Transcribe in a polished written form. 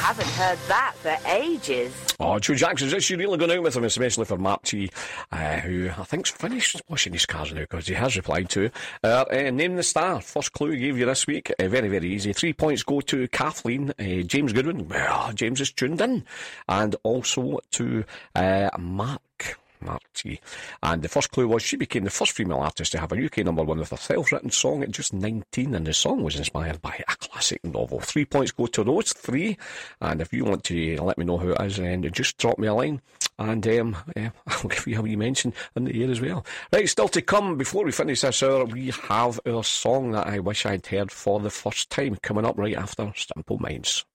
haven't heard that for ages. Oh, Joe Jackson's actually really going out with him, especially for Mark T, who I think's finished washing his cars now, because he has replied to Name the Star. First clue we gave you this week. Very, very easy. 3 points go to Kathleen. James Goodwin. Well, James is tuned in. And also to Mark T. And the first clue was she became the first female artist to have a UK number one with a self-written song at just 19, and the song was inspired by a classic novel. 3 points go to those three, and if you want to let me know who it is, then just drop me a line, and I'll give you a wee mention in the air as well. Right, still to come, before we finish this hour, we have our song that I wish I'd heard for the first time, coming up right after Simple Minds.